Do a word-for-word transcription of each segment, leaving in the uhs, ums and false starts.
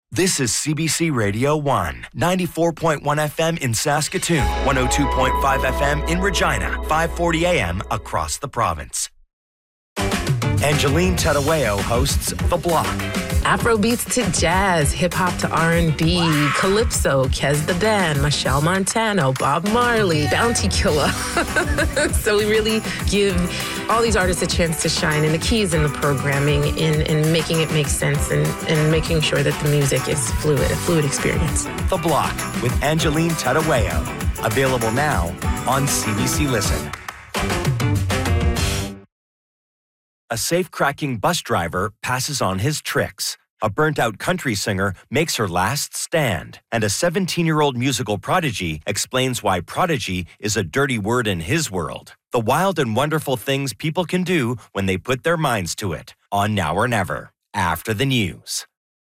This is C B C Radio one, ninety-four point one F M in Saskatoon, one oh two point five F M in Regina, five forty A M across the province. Angeline Tadaweo hosts The Block. Afrobeats to jazz, hip-hop to R and B, wow. Calypso, Kez the Dan, Michelle Montano, Bob Marley, Bounty Killer. So we really give all these artists a chance to shine, and the key is in the programming, in, in making it make sense, and, and making sure that the music is fluid, a fluid experience. The Block with Angeline Tadaweo. Available now on C B C Listen. A safe-cracking bus driver passes on his tricks. A burnt-out country singer makes her last stand. And a seventeen-year-old musical prodigy explains why prodigy is a dirty word in his world. The wild and wonderful things people can do when they put their minds to it. On Now or Never, after the news.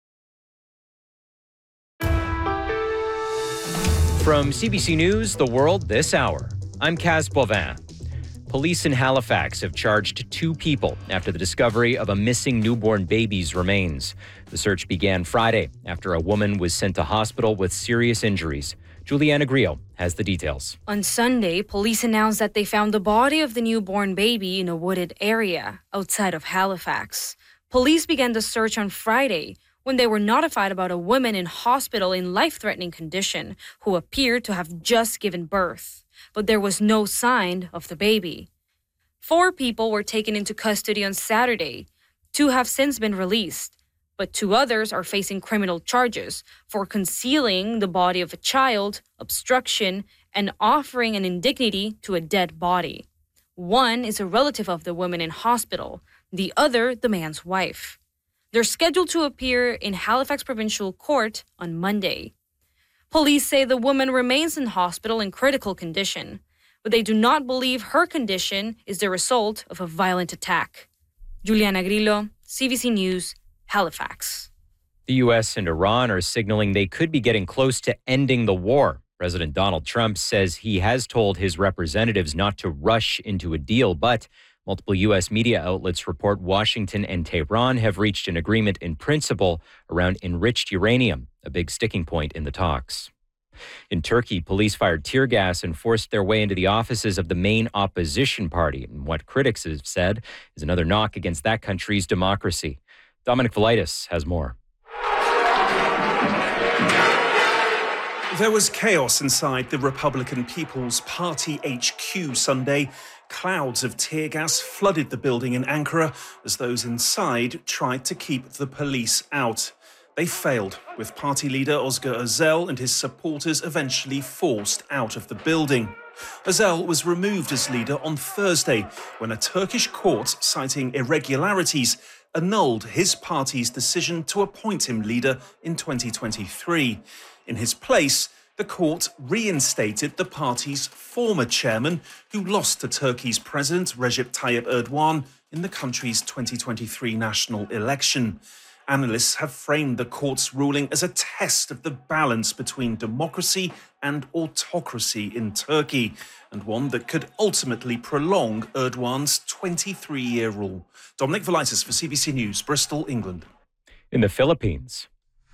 From C B C News, The World This Hour, I'm Kaz Bovin. Police in Halifax have charged two people after the discovery of a missing newborn baby's remains. The search began Friday after a woman was sent to hospital with serious injuries. Juliana Grillo has the details. On Sunday, police announced that they found the body of the newborn baby in a wooded area outside of Halifax. Police began the search on Friday when they were notified about a woman in hospital in life-threatening condition who appeared to have just given birth. But there was no sign of the baby. Four people were taken into custody on Saturday. Two have since been released, but two others are facing criminal charges for concealing the body of a child, obstruction, and offering an indignity to a dead body. One is a relative of the woman in hospital, the other the man's wife. They're scheduled to appear in Halifax Provincial Court on Monday. Police say the woman remains in hospital in critical condition, but they do not believe her condition is the result of a violent attack. Juliana Grillo, C B C News, Halifax. The U S and Iran are signaling they could be getting close to ending the war. President Donald Trump says he has told his representatives not to rush into a deal, but multiple U S media outlets report Washington and Tehran have reached an agreement in principle around enriched uranium, a big sticking point in the talks. In Turkey, police fired tear gas and forced their way into the offices of the main opposition party, in what critics have said is another knock against that country's democracy. Dominic Velitis has more. There was chaos inside the Republican People's Party H Q Sunday. Clouds of tear gas flooded the building in Ankara as those inside tried to keep the police out. They failed, with party leader Özgür Özel and his supporters eventually forced out of the building. Özel was removed as leader on Thursday when a Turkish court, citing irregularities, annulled his party's decision to appoint him leader in twenty twenty-three. In his place, the court reinstated the party's former chairman, who lost to Turkey's President Recep Tayyip Erdogan in the country's twenty twenty-three national election. Analysts have framed the court's ruling as a test of the balance between democracy and autocracy in Turkey, and one that could ultimately prolong Erdogan's twenty-three-year rule. Dominic Velitis for C B C News, Bristol, England. In the Philippines,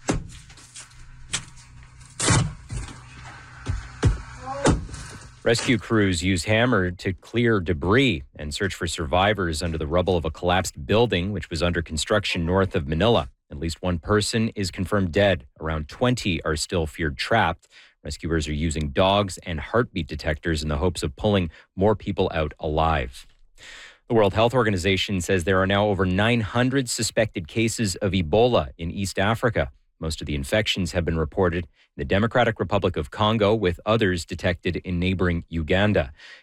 rescue crews use hammer to clear debris and search for survivors under the rubble of a collapsed building, which was under construction north of Manila. At least one person is confirmed dead. Around twenty are still feared trapped. Rescuers are using dogs and heartbeat detectors in the hopes of pulling more people out alive. The World Health Organization says there are now over nine hundred suspected cases of Ebola in East Africa. Most of the infections have been reported in the Democratic Republic of Congo, with others detected in neighboring Uganda.